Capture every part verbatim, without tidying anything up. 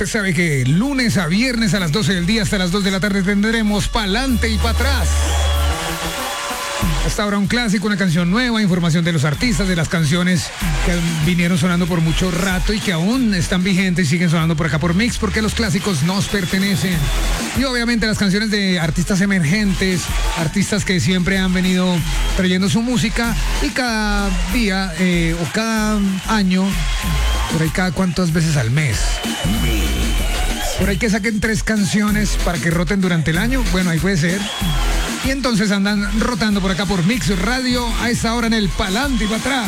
Usted sabe que lunes a viernes a las doce del día hasta las dos de la tarde tendremos Pa'lante y Pa' Atrás. Hasta ahora un clásico, una canción nueva, información de los artistas, de las canciones que vinieron sonando por mucho rato y que aún están vigentes y siguen sonando por acá por Mix, porque los clásicos nos pertenecen. Y obviamente las canciones de artistas emergentes, artistas que siempre han venido trayendo su música y cada día eh, o cada año, por ahí cada cuántas veces al mes. Por ahí que saquen tres canciones para que roten durante el año, bueno, ahí puede ser. Y entonces andan rotando por acá por Mix Radio a esa hora en el Pa'lante y Pa' Atrás.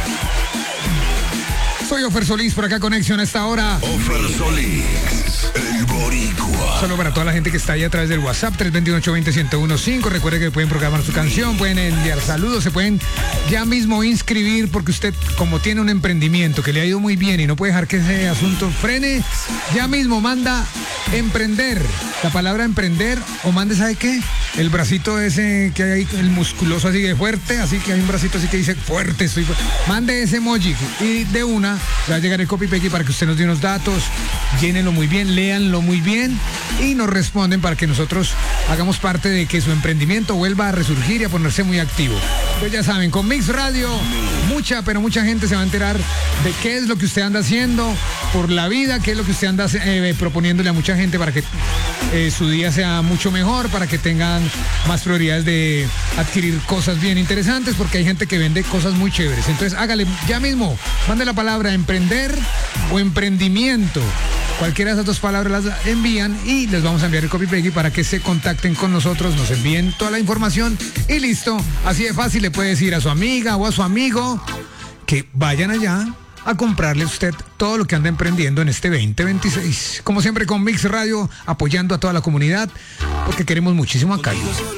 Soy Ofer Solís, por acá Conexión a esta hora. Ofer Solís, el boricua. Solo para toda la gente que está ahí a través del WhatsApp, tres dos ocho, dos cero, uno uno cinco. Recuerde que pueden programar su canción, pueden enviar saludos, se pueden ya mismo inscribir, porque usted, como tiene un emprendimiento que le ha ido muy bien y no puede dejar que ese asunto frene, ya mismo manda emprender, la palabra emprender, o mande, ¿sabe qué? El bracito ese que hay ahí, el musculoso así de fuerte, así que hay un bracito así que dice fuerte, estoy fuerte. Mande ese emoji y de una le va a llegar el copy paste para que usted nos dé unos datos, llénenlo muy bien, léanlo muy bien y nos responden para que nosotros hagamos parte de que su emprendimiento vuelva a resurgir y a ponerse muy activo. Pues ya saben, con Mix Radio, mucha, pero mucha gente se va a enterar de qué es lo que usted anda haciendo por la vida, qué es lo que usted anda eh, proponiéndole a mucha gente para que eh, su día sea mucho mejor, para que tengan más prioridades de adquirir cosas bien interesantes, porque hay gente que vende cosas muy chéveres. Entonces hágale ya mismo, mande la palabra emprender o emprendimiento. Cualquiera de esas dos palabras las envían y les vamos a enviar el copy paste para que se contacten con nosotros, nos envíen toda la información y listo. Así de fácil le puede decir a su amiga o a su amigo que vayan allá a comprarle a usted todo lo que anda emprendiendo en este veinte veintiséis. Como siempre con Mix Radio, apoyando a toda la comunidad, porque queremos muchísimo acá.